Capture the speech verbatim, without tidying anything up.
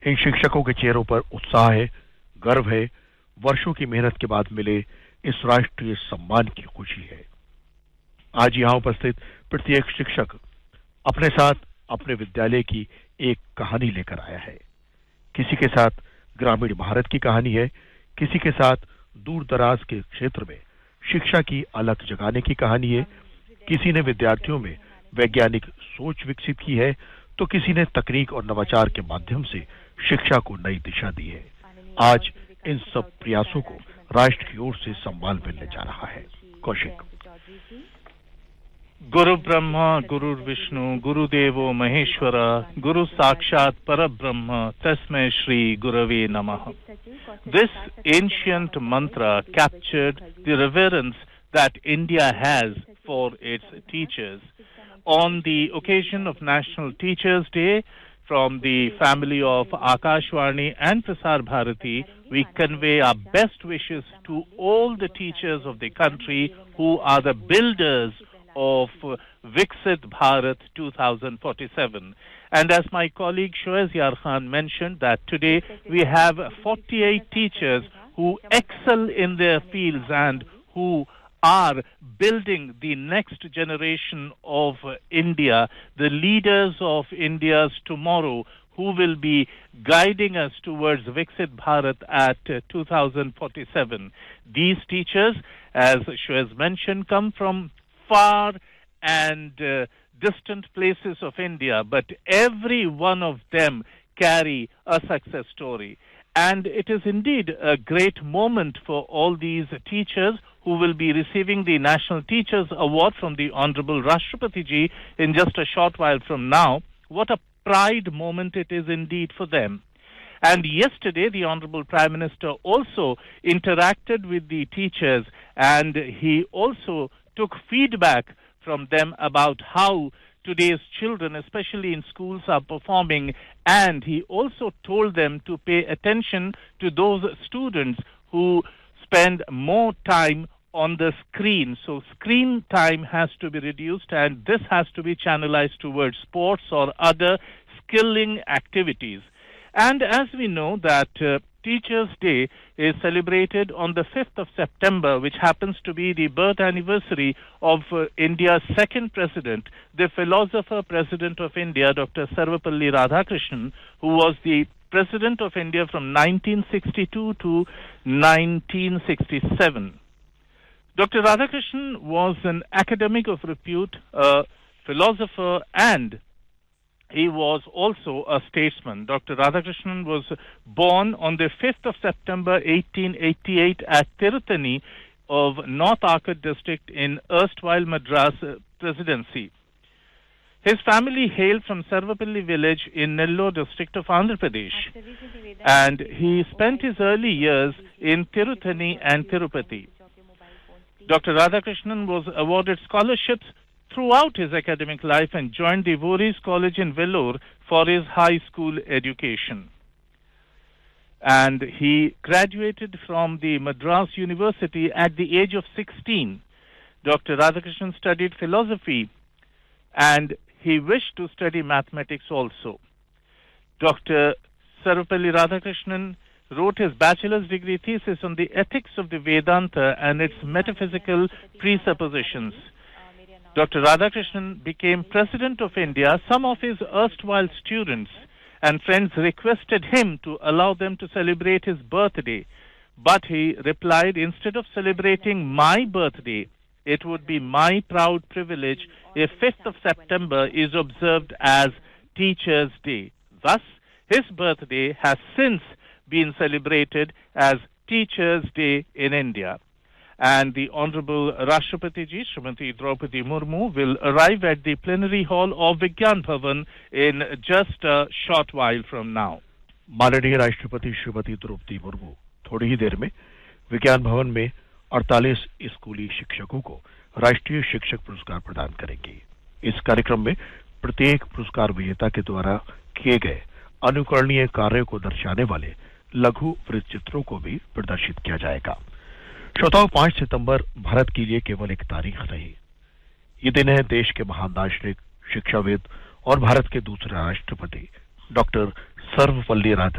इन शिक्षकों के चेहरों पर उत्साह है, गर्व है, वर्षों की मेहनत के बाद मिले इस राष्ट्रीय सम्मान की खुशी है। आज यहां उपस्थित प्रत्येक शिक्षक अपने साथ अपने विद्यालय की एक कहानी लेकर आया है। किसी के साथ ग्रामीण भारत की कहानी है, किसी के साथ दूर दराज के क्षेत्र में शिक्षा की अलख जगाने की कहानी है, किसी ने विद्यार्थियों में वैज्ञानिक सोच विकसित की है, तो किसी ने तकनीक और नवाचार के माध्यम से शिक्षा को नई दिशा दी है। आज इन सब प्रयासों को राष्ट्र की ओर से सम्मान मिलने जा रहा है। कौशिक। गुरु ब्रह्मा गुरु विष्णु गुरुदेवो महेश्वर गुरु साक्षात परब्रह्म तस्मै श्री गुरवे नमः. This ancient mantra captured the reverence that India has for its teachers. On the occasion of National Teachers' Day, from the family of Akashvani and Prasar Bharati, we convey our best wishes to all the teachers of the country who are the builders of Viksit Bharat twenty forty-seven. And as my colleague Shoaiz Yar Khan mentioned, that today we have forty-eight teachers who excel in their fields and who are building the next generation of India, the leaders of India's tomorrow, who will be guiding us towards Viksit Bharat at uh, twenty forty-seven. These teachers, as Shoaiz mentioned, come from far and uh, distant places of India, but every one of them carry a success story. And it is indeed a great moment for all these teachers who will be receiving the National Teachers Award from the Honorable Rashtrapati Ji in just a short while from now. What a pride moment it is indeed for them. And yesterday, the Honorable Prime Minister also interacted with the teachers, and he also took feedback from them about how today's children, especially in schools, are performing, and he also told them to pay attention to those students who spend more time on the screen. So screen time has to be reduced, and this has to be channelized towards sports or other skilling activities. And as we know that uh, Teachers' Day is celebrated on the fifth of September, which happens to be the birth anniversary of uh, India's second president, the philosopher president of India, Doctor Sarvepalli Radhakrishnan, who was the president of India from nineteen sixty-two to nineteen sixty-seven. Doctor Radhakrishnan was an academic of repute, a philosopher, and he was also a statesman. Doctor Radhakrishnan was born on the fifth of September eighteen eighty-eight at Tirutani of North Arcot district in erstwhile Madras Presidency. His family hailed from Sarvepalli village in Nellore district of Andhra Pradesh, and he spent his early years in Tirutani and Tirupati. Doctor Radhakrishnan was awarded scholarships throughout his academic life and joined the Voorhees College in Vellore for his high school education. And he graduated from the Madras University at the age of sixteen. Doctor Radhakrishnan studied philosophy, and he wished to study mathematics also. Doctor Sarvepalli Radhakrishnan wrote his bachelor's degree thesis on the ethics of the Vedanta and its metaphysical presuppositions. Doctor Radhakrishnan became President of India. Some of his erstwhile students and friends requested him to allow them to celebrate his birthday. But he replied, instead of celebrating my birthday, it would be my proud privilege if fifth of September is observed as Teachers' Day. Thus, his birthday has since been celebrated as Teachers' Day in India. And the Honorable Rashtrapati Ji, Srimati Draupadi Murmu, will arrive at the plenary hall of Vigyan Bhavan in just a short while from now. माननीय राष्ट्रपति श्रीमती द्रौपदी मुर्मू थोड़ी ही देर में विज्ञान भवन में अड़तालीस स्कूली शिक्षकों को राष्ट्रीय शिक्षक पुरस्कार प्रदान करेंगी। इस कार्यक्रम में प्रत्येक पुरस्कार विजेता के द्वारा किए गए अनुकरणीय कार्यों को दर्शाने वाले लघु वृत्त चित्रों को भी प्रदर्शित किया जाएगा। श्रोताओं, पांच सितंबर भारत के लिए केवल एक तारीख नहीं, ये दिन है देश के महान दार्शनिक, शिक्षाविद और भारत के दूसरे राष्ट्रपति डॉक्टर सर्वपल्ली राधाकृष्णन।